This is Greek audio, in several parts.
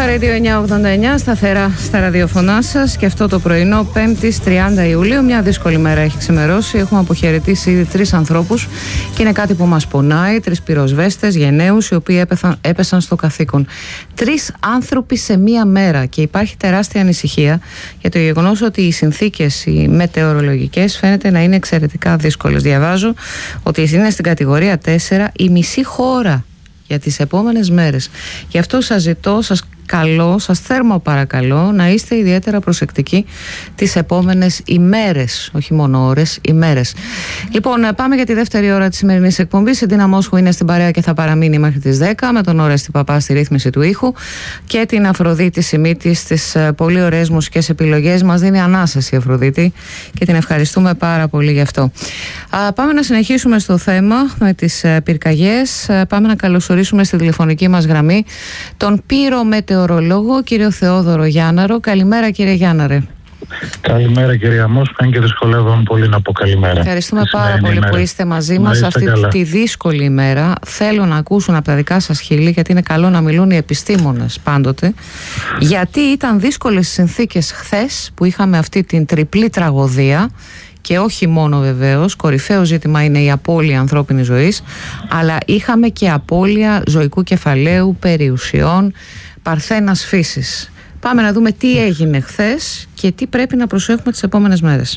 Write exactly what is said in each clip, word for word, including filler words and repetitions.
Αλφα Radio εννιακόσια ογδόντα εννιά, σταθερά στα ραδιοφωνά σας και αυτό το πρωινό Πέμπτης τριάντα Ιουλίου. Μια δύσκολη μέρα έχει ξημερώσει. Έχουμε αποχαιρετήσει ήδη τρεις ανθρώπους και είναι κάτι που μας πονάει. Τρεις πυροσβέστες γενναίους οι οποίοι έπεθαν, έπεσαν στο καθήκον. Τρεις άνθρωποι σε μία μέρα και υπάρχει τεράστια ανησυχία για το γεγονός ότι οι συνθήκες οι μετεωρολογικές φαίνεται να είναι εξαιρετικά δύσκολες. Διαβάζω ότι είναι στην κατηγορία τέσσερα η μισή χώρα για τις επόμενες μέρες. Γι' αυτό σας ζητώ, σας καλώ, σας θέρμο παρακαλώ να είστε ιδιαίτερα προσεκτικοί τις επόμενες ημέρες, όχι μόνο ώρες, ημέρες. Λοιπόν, πάμε για τη δεύτερη ώρα της σημερινής εκπομπής. Η Ντίνα Μόσχου είναι στην παρέα και θα παραμείνει μέχρι τις δέκα, με τον Ορέστη Παπά στη ρύθμιση του ήχου και την Αφροδίτη Σιμίτη στις πολύ ωραίες μουσικές επιλογές. Μας δίνει ανάσες η Αφροδίτη και την ευχαριστούμε πάρα πολύ γι' αυτό. Α, πάμε να συνεχίσουμε στο θέμα με τις πυρκαγιές. Πάμε να καλωσορίσουμε στη τηλεφωνική μας γραμμή τον πυρομετεωρολόγο κύριο Θεόδωρο Γιάνναρο. Καλημέρα, κύριε Γιάνναρε. Καλημέρα, κυρία Μόσχου, αν και δυσκολεύομαι πολύ να πω καλημέρα. Ευχαριστούμε πάρα πολύ ημέρα. που είστε μαζί μας αυτή καλά. τη δύσκολη ημέρα. Θέλω να ακούσουν από τα δικά σας χείλη, γιατί είναι καλό να μιλούν οι επιστήμονες πάντοτε, γιατί ήταν δύσκολες συνθήκες χθες που είχαμε αυτή την τριπλή τραγωδία. Και όχι μόνο βεβαίως, κορυφαίο ζήτημα είναι η απώλεια ανθρώπινης ζωής, αλλά είχαμε και απώλεια ζωικού κεφαλαίου, περιουσιών, παρθένας φύσης. Πάμε να δούμε τι έγινε χθες και τι πρέπει να προσέχουμε τις επόμενες μέρες.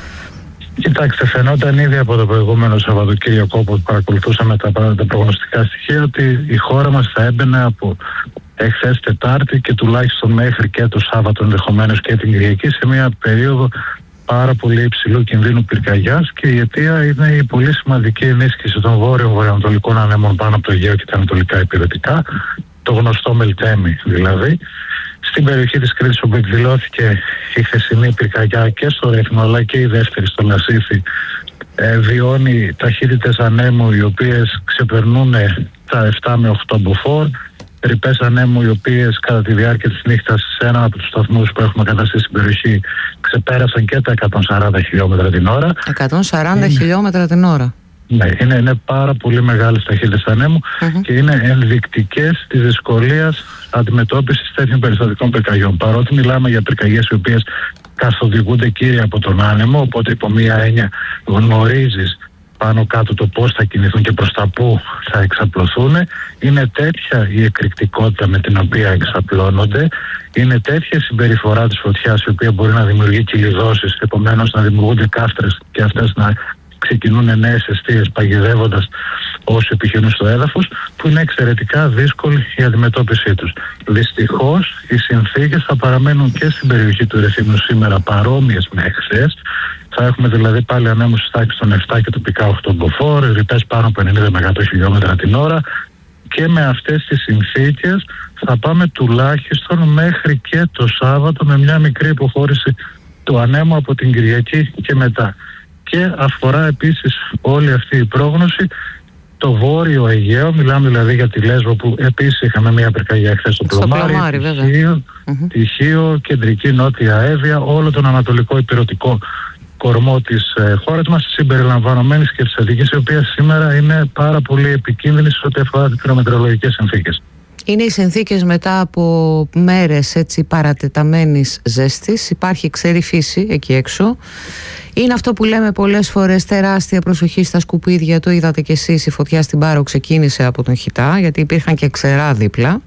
Κοιτάξτε, φαινόταν ήδη από το προηγούμενο Σαββατοκύριακο, όπου παρακολουθούσαμε τα, τα προγνωστικά στοιχεία, ότι η χώρα μας θα έμπαινε από εχθές Τετάρτη και τουλάχιστον μέχρι και το Σάββατο, ενδεχομένως και την Κυριακή, σε μια περίοδο πάρα πολύ υψηλού κινδύνου πυρκαγιάς, και η αιτία είναι η πολύ σημαντική ενίσχυση των βόρειο-βορειοανατολικών ανέμων πάνω από το Αιγαίο και τα ανατολικά υπηρετικά, το γνωστό Μελτέμι δηλαδή. Στην περιοχή της Κρήτης, όπου εκδηλώθηκε η χθεσινή πυρκαγιά και στο Ρέθινο αλλά και η δεύτερη στο Λασίθι, ε, βιώνει ταχύτητες ανέμου οι οποίες ξεπερνούν τα επτά με οκτώ μποφόρ, ρηπές ανέμου οι οποίες κατά τη διάρκεια της νύχτας σε έναν από τους σταθμούς που έχουμε καταστήσει στην περιοχή ξεπέρασαν και τα εκατόν σαράντα χιλιόμετρα την ώρα. εκατόν σαράντα είναι... χιλιόμετρα την ώρα. Ναι, είναι, είναι πάρα πολύ μεγάλες ταχύτητες ανέμου mm-hmm. και είναι ενδεικτικές της δυσκολίας αντιμετώπισης τέτοιων περιστατικών πυρκαγιών. Παρότι μιλάμε για πυρκαγιές οι οποίες καθοδηγούνται κύρια από τον άνεμο, οπότε υπό μία έννοια γνωρίζεις πάνω κάτω το πώς θα κινηθούν και προς τα πού θα εξαπλωθούν, είναι τέτοια η εκρηκτικότητα με την οποία εξαπλώνονται, είναι τέτοια η συμπεριφορά της φωτιάς η οποία μπορεί να δημιουργεί κυλιδώσεις, επομένως να δημιουργούνται κάφτρες και αυτές να ξεκινούν νέες αιστείες παγιδεύοντας όσοι επιχειρούν στο έδαφος, που είναι εξαιρετικά δύσκολη η αντιμετώπιση τους. Δυστυχώς οι συνθήκες θα παραμένουν και στην περιοχή του Ρεθύμνου σήμερα παρόμοιες με εχθές. Θα έχουμε δηλαδή πάλι ανέμους στις τάξεις των επτά και τοπικά οκτώ μποφόρ, ρηπές πάνω από ενενήντα με εκατό χιλιόμετρα την ώρα, και με αυτές τις συνθήκες θα πάμε τουλάχιστον μέχρι και το Σάββατο με μια μικρή υποχώρηση του ανέμου από την Κυριακή και μετά. Και αφορά επίσης όλη αυτή η πρόγνωση το βόρειο Αιγαίο, μιλάμε δηλαδή για τη Λέσβο που επίσης είχαμε μια πυρκαγιά χθες στο Πλωμάρι, Τυχείο, mm-hmm. Τυχείο, κεντρική νότια Εύβοια, όλο τον ανατολικό υπηρετικό κορμό της ε, χώρας μας, συμπεριλαμβανομένης και της Αττικής, η οποία σήμερα είναι πάρα πολύ επικίνδυνη σε ό,τι αφορά τις πυρομετεωρολογικές συνθήκες. Είναι οι συνθήκες μετά από μέρες έτσι παρατεταμένης ζέστης, υπάρχει ξερή φύση εκεί έξω. Είναι αυτό που λέμε πολλές φορές, τεράστια προσοχή στα σκουπίδια. Το είδατε κι εσείς, η φωτιά στην Πάρο ξεκίνησε από τον Χιτά, γιατί υπήρχαν και ξερά δίπλα.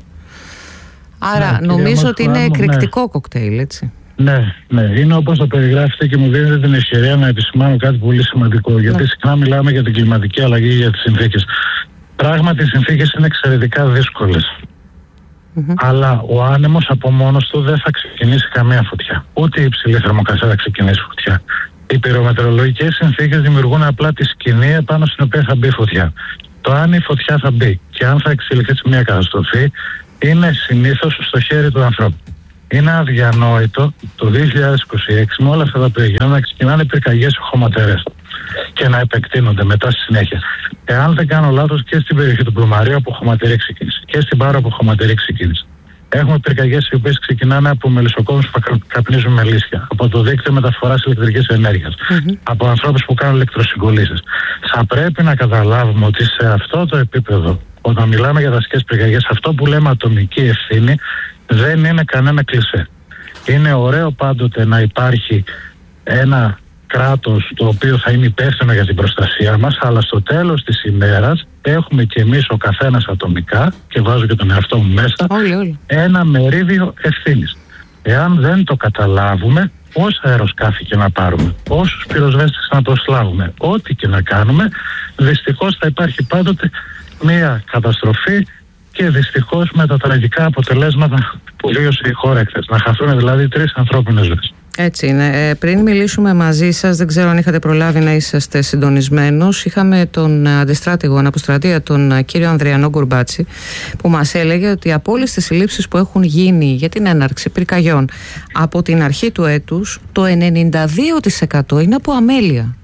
Άρα ναι, νομίζω ότι είναι εκρηκτικό ναι. κοκτέιλ, έτσι. Ναι, ναι, είναι όπως το περιγράφετε και μου δίνετε την ευκαιρία να επισημάνω κάτι πολύ σημαντικό, ναι. γιατί συχνά μιλάμε για την κλιματική αλλαγή, για τις συνθήκες. Πράγματι οι συνθήκες είναι εξαιρετικά δύσκολες. Mm-hmm. Αλλά ο άνεμος από μόνος του δεν θα ξεκινήσει καμία φωτιά. Ούτε η υψηλή θερμοκρασία θα ξεκινήσει φωτιά. Οι πυρομετεωρολογικές συνθήκες δημιουργούν απλά τη σκηνή επάνω στην οποία θα μπει φωτιά. Το αν η φωτιά θα μπει και αν θα εξελιχθεί σε μια καταστροφή είναι συνήθως στο χέρι του ανθρώπου. Είναι αδιανόητο το δύο χιλιάδες είκοσι έξι με όλα αυτά τα που έγιναν να ξεκινάνε πυρκαγιές χωματερές και να επεκτείνονται μετά στη συνέχεια. Εάν δεν κάνω λάθος, και στην περιοχή του Πλωμαρίου από χωματερή ξεκίνησε και στην Πάρο από χωματερή ξεκίνησε. Έχουμε πυρκαγιές οι οποίες ξεκινάνε από μελισσοκόμους που καπνίζουν μελίσια, από το δίκτυο μεταφοράς ηλεκτρικής ενέργειας, mm-hmm. από ανθρώπους που κάνουν ηλεκτροσυγκολήσεις. Θα πρέπει να καταλάβουμε ότι σε αυτό το επίπεδο Όταν μιλάμε για δασικές πυρκαγιές, αυτό που λέμε ατομική ευθύνη δεν είναι κανένα κλισέ. Είναι ωραίο πάντοτε να υπάρχει ένα κράτος το οποίο θα είναι υπεύθυνο για την προστασία μας, αλλά στο τέλος της ημέρας έχουμε και εμείς ο καθένας ατομικά, και βάζω και τον εαυτό μου μέσα, όλοι, όλοι. ένα μερίδιο ευθύνης. Εάν δεν το καταλάβουμε, όσα αεροσκάφη και να πάρουμε, όσους πυροσβέστες να προσλάβουμε, ό,τι και να κάνουμε, δυστυχώς θα υπάρχει πάντοτε μία καταστροφή, και δυστυχώς με τα τραγικά αποτελέσματα που βίωσε η χώρα εχθές. Να χαθούν δηλαδή τρεις ανθρώπινες ζωές. Έτσι είναι. Ε, πριν μιλήσουμε μαζί σας, δεν ξέρω αν είχατε προλάβει να είσαστε συντονισμένος, είχαμε τον αντιστράτηγο αναποστρατεία, τον κύριο Ανδριανό Γκουρμπάτση, που μας έλεγε ότι από όλες τις συλλήψεις που έχουν γίνει για την έναρξη πυρκαγιών από την αρχή του έτους, το ενενήντα δύο τοις εκατό είναι από αμέλεια.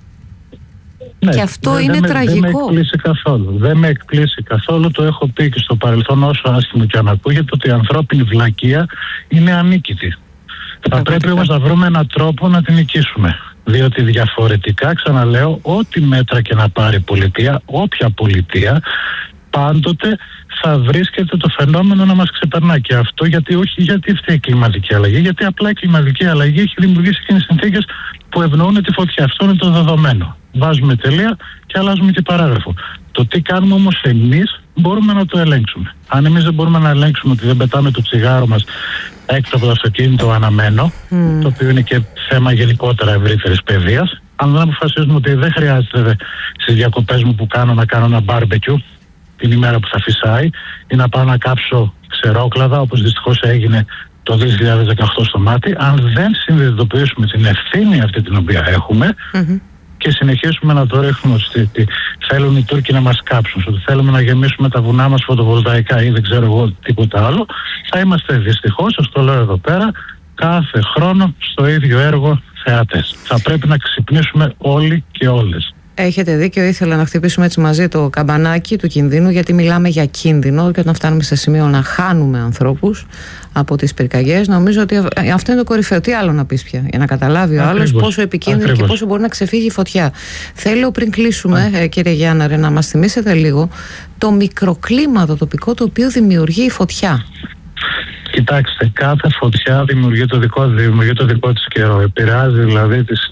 Ναι, και αυτό δεν, είναι δεν τραγικό. Δεν με εκπλήσει καθόλου. Δεν με εκπλήσει καθόλου. Το έχω πει και στο παρελθόν, όσο άσχημο και αν ακούγεται, ότι η ανθρώπινη βλακεία είναι ανίκητη. Θα πρέπει όμως να βρούμε έναν τρόπο να την νικήσουμε. Διότι διαφορετικά, ξαναλέω, ό,τι μέτρα και να πάρει η πολιτεία, όποια πολιτεία, πάντοτε θα βρίσκεται το φαινόμενο να μας ξεπερνά. Και αυτό γιατί, όχι γιατί αυτή η κλιματική αλλαγή, γιατί απλά η κλιματική αλλαγή έχει δημιουργήσει εκείνες συνθήκες που ευνοούν τη φωτιά. Αυτό είναι το δεδομένο. Βάζουμε τελεία και αλλάζουμε και παράγραφο. Το τι κάνουμε όμως εμείς μπορούμε να το ελέγξουμε. Αν εμείς δεν μπορούμε να ελέγξουμε ότι δεν πετάμε το τσιγάρο μας έξω από το αυτοκίνητο αναμένο, mm. το οποίο είναι και θέμα γενικότερα ευρύτερης παιδείας, αν δεν αποφασίζουμε ότι δεν χρειάζεται στις διακοπές μου που κάνω να κάνω ένα barbecue την ημέρα που θα φυσάει, ή να πάω να κάψω ξερόκλαδα, όπως δυστυχώς έγινε το δύο χιλιάδες δεκαοκτώ στο Μάτι, αν δεν συνειδητοποιήσουμε την ευθύνη αυτή την οποία έχουμε, mm-hmm. και συνεχίσουμε να το ρίχνουμε ότι θέλουν οι Τούρκοι να μας κάψουν, ότι θέλουμε να γεμίσουμε τα βουνά μας φωτοβολταϊκά ή δεν ξέρω εγώ τίποτα άλλο, θα είμαστε δυστυχώς, σας το λέω εδώ πέρα, κάθε χρόνο στο ίδιο έργο θεατές. Θα πρέπει να ξυπνήσουμε όλοι και όλες. Έχετε δίκιο, ήθελα να χτυπήσουμε έτσι μαζί το καμπανάκι του κινδύνου, γιατί μιλάμε για κίνδυνο και όταν φτάνουμε σε σημείο να χάνουμε ανθρώπους από τις πυρκαγιές, νομίζω ότι αυτό είναι το κορυφαίο. Τι άλλο να πεις πια, για να καταλάβει ο άλλος πόσο επικίνδυνο Ακριβώς. και πόσο μπορεί να ξεφύγει η φωτιά. Θέλω πριν κλείσουμε, ε, κύριε Γιάνναρε, να μας θυμίσετε λίγο το μικροκλίμα, το τοπικό, το οποίο δημιουργεί η φωτιά. Κοιτάξτε, κάθε φωτιά δημιουργεί το δικό, δημιουργεί το δικό της καιρό. Επηρεάζει δηλαδή τις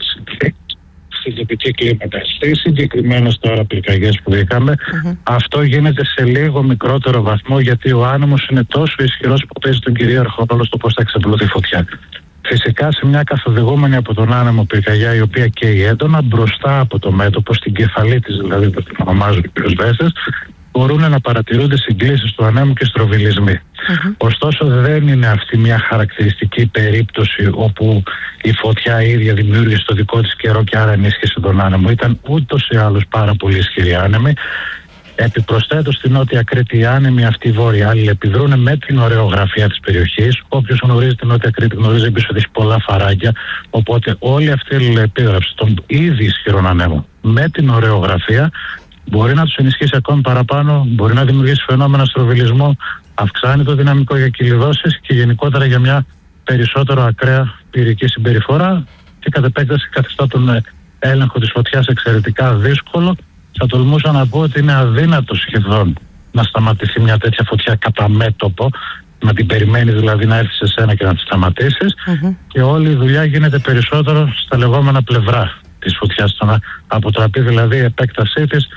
στην τοπική κλίματα. Στις συγκεκριμένες τώρα πυρκαγιές που είχαμε, mm-hmm. αυτό γίνεται σε λίγο μικρότερο βαθμό, γιατί ο άνεμος είναι τόσο ισχυρός που παίζει τον κυρίαρχο ρόλο στο πώς θα εξαπλωθεί η φωτιά. Φυσικά σε μια καθοδηγούμενη από τον άνεμο πυρκαγιά, η οποία καίει έντονα μπροστά από το μέτωπο, στην κεφαλή της δηλαδή, που την ονομάζουν οι πυροσβέστες, μπορούν να παρατηρούνται συγκλήσεις του ανέμου και στροβιλισμοί. Mm-hmm. Ωστόσο δεν είναι αυτή μια χαρακτηριστική περίπτωση όπου η φωτιά ίδια δημιούργησε το δικό της καιρό και άρα ενίσχυσε τον άνεμο. Ήταν ούτως ή άλλως πάρα πολύ ισχυρή άνεμη. Επιπροσθέτως στην Νότια Κρήτη οι άνεμοι αυτοί οι βόρειοι αλληλεπιδρούν με την ωρεογραφία της περιοχής. Όποιος γνωρίζει την Νότια Κρήτη γνωρίζει επίσης ότι έχει πολλά φαράγγια. Οπότε όλη αυτή η αλληλεπίδραψη των ήδη ισχυρών ανέμων με την ωρεογραφία μπορεί να τους ενισχύσει ακόμη παραπάνω, μπορεί να δημιουργήσει φαινόμενα στροβιλισμού, αυξάνει το δυναμικό για κυλιδώσεις και γενικότερα για μια περισσότερο ακραία πυρική συμπεριφορά, και κατ' επέκταση καθιστά τον έλεγχο της φωτιάς εξαιρετικά δύσκολο. Θα τολμούσα να πω ότι είναι αδύνατο σχεδόν να σταματηθεί μια τέτοια φωτιά κατά μέτωπο, να την περιμένει δηλαδή να έρθει σε σένα και να τη σταματήσεις, mm-hmm. και όλη η δουλειά γίνεται περισσότερο στα λεγόμενα πλευρά της φωτιάς, στο να αποτραπεί δηλαδή η επέκτασή της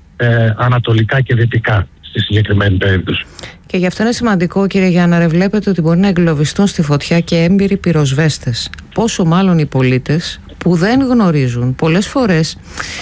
ε, ανατολικά και δυτικά στη συγκεκριμένη περίπτωση. Και γι' αυτό είναι σημαντικό, κύριε Γιάνναρε, βλέπετε ότι μπορεί να εγκλωβιστούν στη φωτιά και έμπειροι πυροσβέστες. Πόσο μάλλον οι πολίτες που δεν γνωρίζουν. Πολλές φορές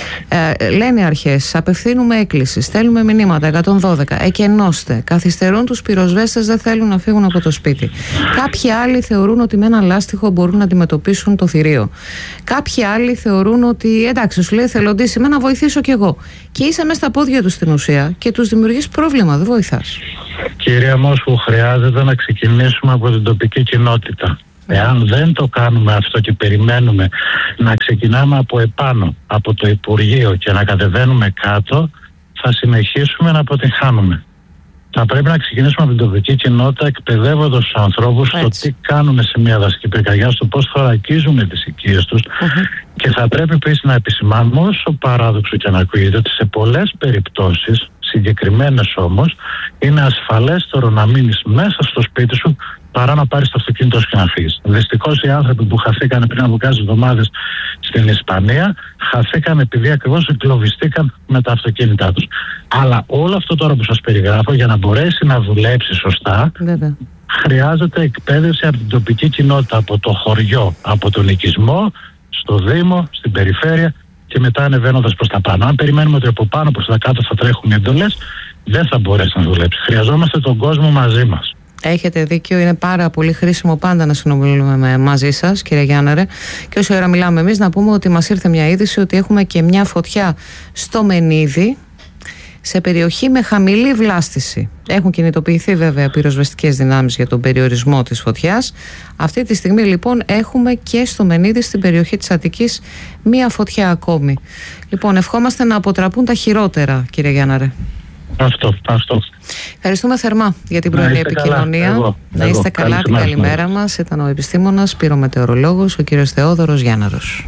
ε, λένε οι αρχές, απευθύνουμε έκκληση, στέλνουμε μηνύματα εκατόν δώδεκα, εκενώστε, καθυστερούν τους πυροσβέστες, δεν θέλουν να φύγουν από το σπίτι. Κάποιοι άλλοι θεωρούν ότι με ένα λάστιχο μπορούν να αντιμετωπίσουν το θηρίο. Κάποιοι άλλοι θεωρούν ότι εντάξει, σου λέει θελοντής είμαι, να βοηθήσω κι εγώ. Και είσαι μέσα στα πόδια τους στην ουσία και τους δημιουργείς πρόβλημα, δεν βοηθάς. Κυρία Μόσχου, χρειάζεται να ξεκινήσουμε από την τοπική κοινότητα. Εάν δεν το κάνουμε αυτό και περιμένουμε να ξεκινάμε από επάνω, από το Υπουργείο και να κατεβαίνουμε κάτω, θα συνεχίσουμε να αποτυγχάνουμε. Θα πρέπει να ξεκινήσουμε από την τοπική κοινότητα, εκπαιδεύοντας τους ανθρώπους στο τι κάνουν σε μια δασική πυρκαγιά, στο πώς θωρακίζουν τις οικίες τους. Uh-huh. Και θα πρέπει επίσης να επισημάνουμε, όσο παράδοξο και να ακούγεται, ότι σε πολλές περιπτώσεις, συγκεκριμένες όμως, είναι ασφαλέστερο να μείνεις μέσα στο σπίτι σου παρά να πάρεις το αυτοκίνητο σου και να φύγεις. Δυστυχώς οι άνθρωποι που χαθήκαν πριν από κάποιες εβδομάδες στην Ισπανία, χαθήκαν επειδή ακριβώς εγκλωβιστήκαν με τα αυτοκίνητά τους. Αλλά όλο αυτό τώρα που σας περιγράφω, για να μπορέσει να δουλέψει σωστά, Βέβαια. χρειάζεται εκπαίδευση από την τοπική κοινότητα, από το χωριό, από τον οικισμό, στο Δήμο, στην περιφέρεια και μετά ανεβαίνοντας προς τα πάνω. Αν περιμένουμε ότι από πάνω προς τα κάτω θα τρέχουν οι εντολές, δεν θα μπορέσει να δουλέψει. Χρειαζόμαστε τον κόσμο μαζί μας. Έχετε δίκιο, είναι πάρα πολύ χρήσιμο πάντα να συνομιλούμε μαζί σας, κύριε Γιάνναρε. Και όση ώρα μιλάμε εμείς, να πούμε ότι μας ήρθε μια είδηση ότι έχουμε και μια φωτιά στο Μενίδη, σε περιοχή με χαμηλή βλάστηση. Έχουν κινητοποιηθεί βέβαια πυροσβεστικές δυνάμεις για τον περιορισμό της φωτιάς. Αυτή τη στιγμή λοιπόν έχουμε και στο Μενίδη, στην περιοχή της Αττικής, μία φωτιά ακόμη. Λοιπόν, ευχόμαστε να αποτραπούν τα χειρότερα, κύριε Γιάνναρε. Αυτό, αυτό. Ευχαριστούμε θερμά για την πρωινή επικοινωνία. Εγώ, να είστε εγώ, καλά, την καλημέρα μας. Ήταν ο επιστήμονας, πυρομετεωρολόγος, ο κύριος Θεόδωρος Γιάνναρος.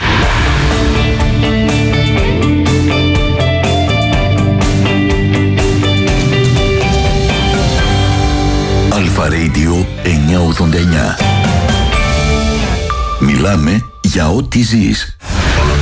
Αλφα Radio εννιακόσια ογδόντα εννιά. Μιλάμε για ό,τι ζεις.